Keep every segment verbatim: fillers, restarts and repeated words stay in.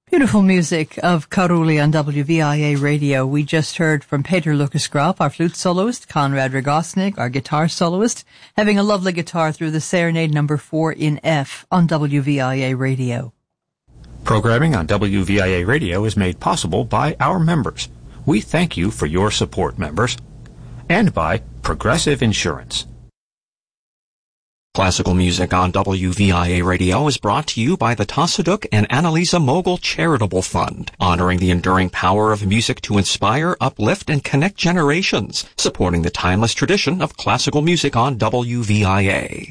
Beautiful music of Karuli on W V I A Radio. We just heard from Peter Lucas Graf, our flute soloist, Konrad Rogosnik, our guitar soloist, having a lovely guitar through the Serenade number four in F on W V I A Radio. Programming on W V I A Radio is made possible by our members. We thank you for your support, members. And by Progressive Insurance. Classical music on W V I A Radio is brought to you by the Tassaduk and Annalisa Mogul Charitable Fund, honoring the enduring power of music to inspire, uplift, and connect generations, supporting the timeless tradition of classical music on W V I A.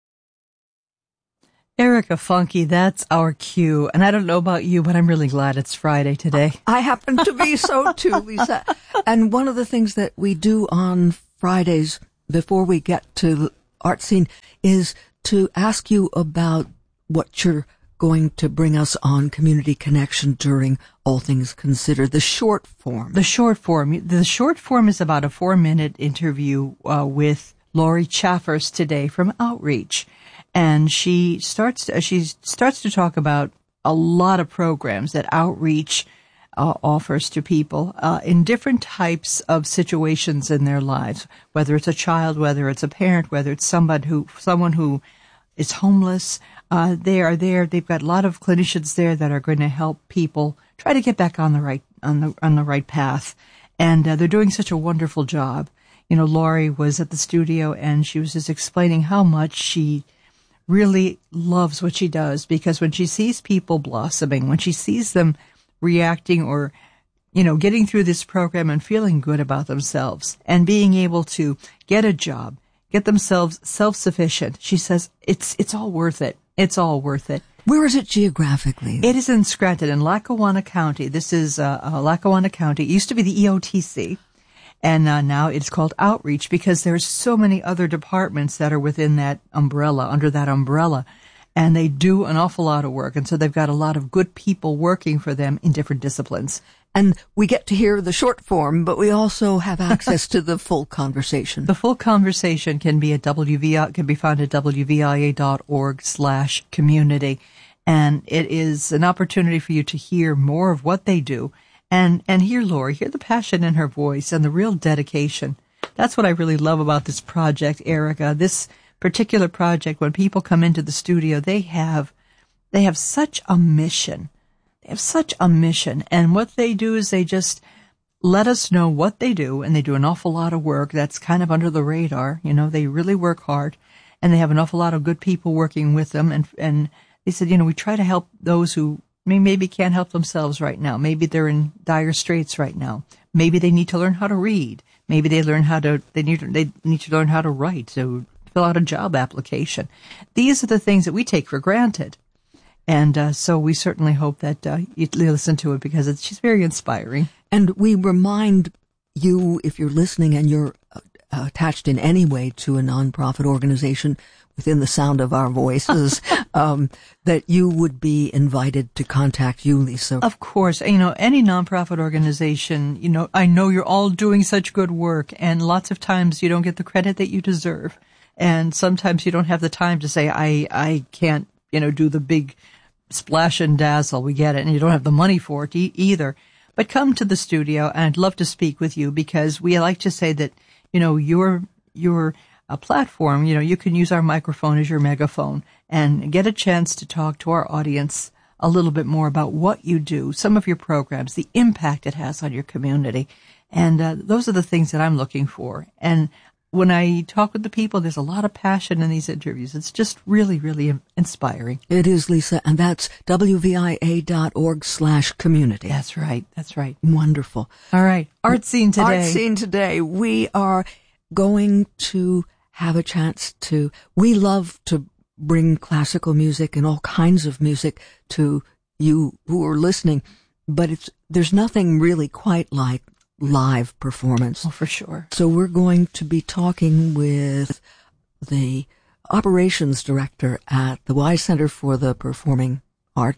Erica Funky, that's our cue. And I don't know about you, but I'm really glad it's Friday today. I happen to be so too, Lisa. And one of the things that we do on Fridays before we get to Art Scene is to ask you about what you're going to bring us on Community Connection during All Things Considered, the short form. The short form. The short form is about a four-minute interview uh, with Lori Chaffers today from Outreach. And she starts, uh, she starts to talk about a lot of programs that Outreach uh, offers to people uh, in different types of situations in their lives, whether it's a child, whether it's a parent, whether it's somebody who, someone who is homeless. Uh, they are there. They've got a lot of clinicians there that are going to help people try to get back on the right, on the, on the right path. And uh, they're doing such a wonderful job. You know, Lori was at the studio and she was just explaining how much she really loves what she does, because when she sees people blossoming, when she sees them reacting or, you know, getting through this program and feeling good about themselves and being able to get a job, get themselves self-sufficient, she says it's it's all worth it. It's all worth it. Where is it geographically? It is in Scranton, in Lackawanna County. This is uh, uh, Lackawanna County. It used to be the E O T C. And uh, now it's called Outreach because there's so many other departments that are within that umbrella, under that umbrella. And they do an awful lot of work. And so they've got a lot of good people working for them in different disciplines. And we get to hear the short form, but we also have access to the full conversation. The full conversation can be at W V I, can be found at W V I A dot org slash community. And it is an opportunity for you to hear more of what they do. And, and hear Lori, hear the passion in her voice and the real dedication. That's what I really love about this project, Erica. This particular project, when people come into the studio, they have, they have such a mission. They have such a mission. And what they do is they just let us know what they do. And they do an awful lot of work that's kind of under the radar. You know, they really work hard and they have an awful lot of good people working with them. And, and they said, you know, we try to help those who maybe can't help themselves right now. Maybe they're in dire straits right now. Maybe they need to learn how to read. Maybe they learn how to, they need to, they need to learn how to write, to fill out a job application. These are the things that we take for granted. And uh, so we certainly hope that uh, you listen to it because it's just very inspiring. And we remind you, if you're listening and you're uh, attached in any way to a nonprofit organization within the sound of our voices, um, that you would be invited to contact you, Lisa. Of course. You know, any nonprofit organization, you know, I know you're all doing such good work, and lots of times you don't get the credit that you deserve. And sometimes you don't have the time to say, I, I can't, you know, do the big splash and dazzle. We get it. And you don't have the money for it e- either. But come to the studio, and I'd love to speak with you because we like to say that, you know, you're, you're, a platform, you know, you can use our microphone as your megaphone and get a chance to talk to our audience a little bit more about what you do, some of your programs, the impact it has on your community. And uh, those are the things that I'm looking for. And when I talk with the people, there's a lot of passion in these interviews. It's just really, really inspiring. It is, Lisa, and that's W V I A dot org slash community. That's right. That's right. Wonderful. All right. Art Scene today. Art Scene today. We are going to have a chance to, we love to bring classical music and all kinds of music to you who are listening, but it's, there's nothing really quite like live performance. Oh, for sure. So we're going to be talking with the operations director at the Wise Center for the Performing Arts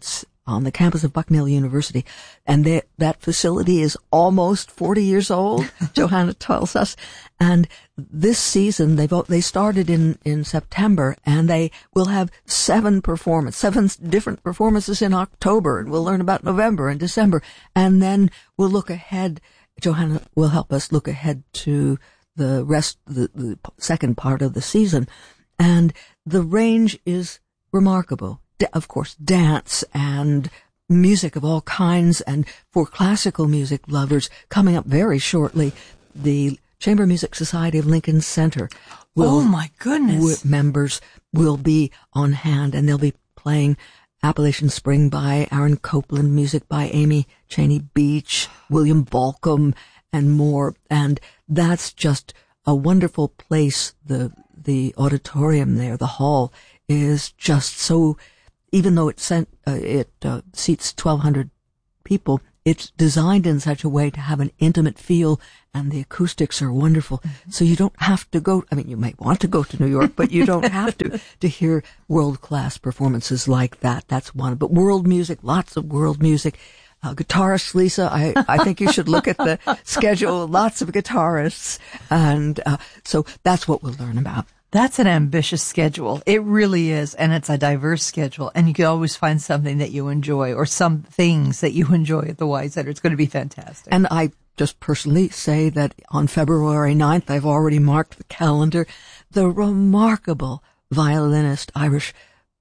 on the campus of Bucknell University. And they, that facility is almost forty years old, Johanna tells us. And this season, they've, they started in, in September, and they will have seven performances, seven different performances in October, and we'll learn about November and December. And then we'll look ahead. Johanna will help us look ahead to the rest, the, the second part of the season. And the range is remarkable. Of course, dance and music of all kinds. And for classical music lovers, coming up very shortly, the Chamber Music Society of Lincoln Center will, oh my goodness, w- members will be on hand, and they'll be playing Appalachian Spring by Aaron Copland, music by Amy Cheney Beach, William Balcom, and more. And that's just a wonderful place. The the auditorium there, the hall, is just so, even though it sent, uh, it uh, seats twelve hundred people, it's designed in such a way to have an intimate feel, and the acoustics are wonderful. Mm-hmm. So you don't have to go, I mean, you might want to go to New York, but you don't have to, to hear world-class performances like that. That's one. But world music, lots of world music. Uh, guitarist Lisa, I, I think you should look at the schedule. Lots of guitarists. And uh, so that's what we'll learn about. That's an ambitious schedule. It really is. And it's a diverse schedule. And you can always find something that you enjoy, or some things that you enjoy at the Y Center. It's going to be fantastic. And I just personally say that on February ninth, I've already marked the calendar. The remarkable violinist, Irish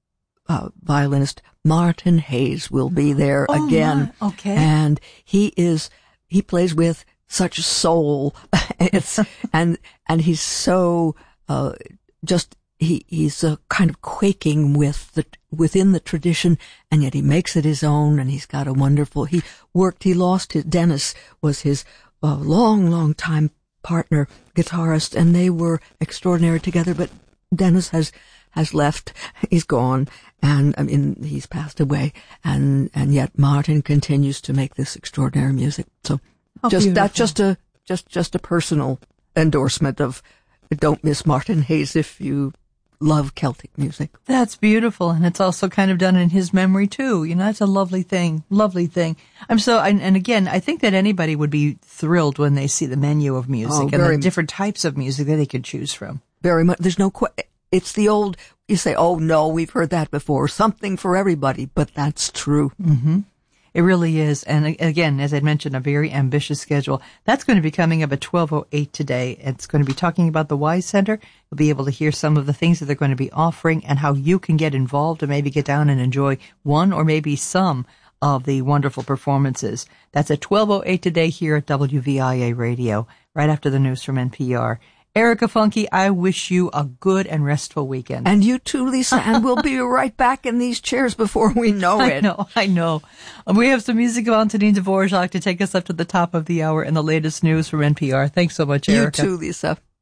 uh, violinist Martin Hayes will be there oh again. My. Okay. And he is, he plays with such soul. It's, and, and he's so, uh, just, he, he's uh, kind of quaking with the, within the tradition, and yet he makes it his own, and he's got a wonderful, he worked, he lost his, Dennis was his uh, long, long time partner, guitarist, and they were extraordinary together, but Dennis has, has left, he's gone, and I mean, he's passed away, and, and yet Martin continues to make this extraordinary music. So oh, just, beautiful. that's just a, just, just a personal endorsement of, don't miss Martin Hayes if you love Celtic music. That's beautiful. And it's also kind of done in his memory too. You know, that's a lovely thing. Lovely thing. I'm so, and, and again, I think that anybody would be thrilled when they see the menu of music oh, and the different types of music that they could choose from. Very much. There's no, qu- it's the old, you say, oh no, we've heard that before. Something for everybody, but that's true. Mm-hmm. It really is. And again, as I mentioned, a very ambitious schedule. That's going to be coming up at twelve oh eight today. It's going to be talking about the Y Center. You'll be able to hear some of the things that they're going to be offering and how you can get involved and maybe get down and enjoy one or maybe some of the wonderful performances. That's at twelve oh eight today here at W V I A Radio, right after the news from N P R. Erica Funke, I wish you a good and restful weekend. And you too, Lisa, and we'll be right back in these chairs before we know it. I know, I know. We have some music of Antonin Dvorak to take us up to the top of the hour and the latest news from N P R. Thanks so much, Erica. You too, Lisa.